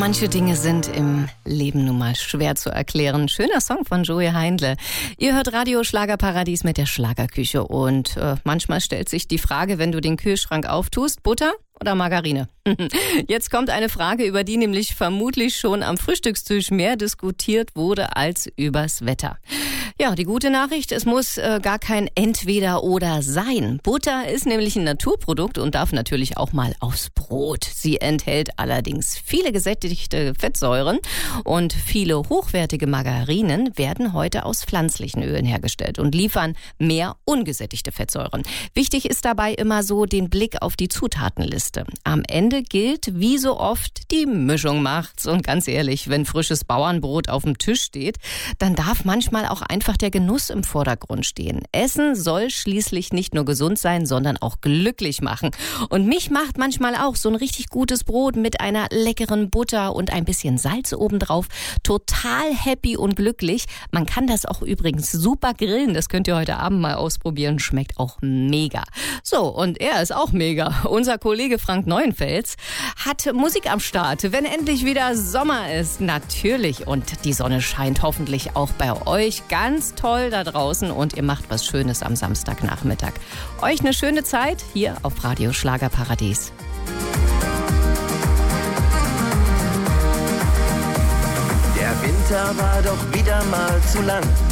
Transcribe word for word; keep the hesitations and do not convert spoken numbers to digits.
manche Dinge sind im Leben nun mal schwer zu erklären. Schöner Song von Joey Heindle. Ihr hört Radio Schlagerparadies mit der Schlagerküche. Und äh, manchmal stellt sich die Frage, wenn du den Kühlschrank auftust, Butter oder Margarine? Jetzt kommt eine Frage, über die nämlich vermutlich schon am Frühstückstisch mehr diskutiert wurde als übers Wetter. Ja, die gute Nachricht, es muss äh, gar kein Entweder-Oder sein. Butter ist nämlich ein Naturprodukt und darf natürlich auch mal aufs Brot. Sie enthält allerdings viele gesättigte Fettsäuren und viele hochwertige Margarinen werden heute aus pflanzlichen Ölen hergestellt und liefern mehr ungesättigte Fettsäuren. Wichtig ist dabei immer so den Blick auf die Zutatenliste. Am Ende gilt, wie so oft, die Mischung macht's. Und ganz ehrlich, wenn frisches Bauernbrot auf dem Tisch steht, dann darf manchmal auch einfach der Genuss im Vordergrund stehen. Essen soll schließlich nicht nur gesund sein, sondern auch glücklich machen. Und mich macht manchmal auch so ein richtig gutes Brot mit einer leckeren Butter und ein bisschen Salz obendrauf total happy und glücklich. Man kann das auch übrigens super grillen. Das könnt ihr heute Abend mal ausprobieren. Schmeckt auch mega. So, und er ist auch mega. Unser Kollege Frank Neuenfels hat Musik am Start, wenn endlich wieder Sommer ist. Natürlich. Und die Sonne scheint hoffentlich auch bei euch ganz toll da draußen und ihr macht was Schönes am Samstagnachmittag. Euch eine schöne Zeit hier auf Radio Schlagerparadies. Der Winter war doch wieder mal zu lang.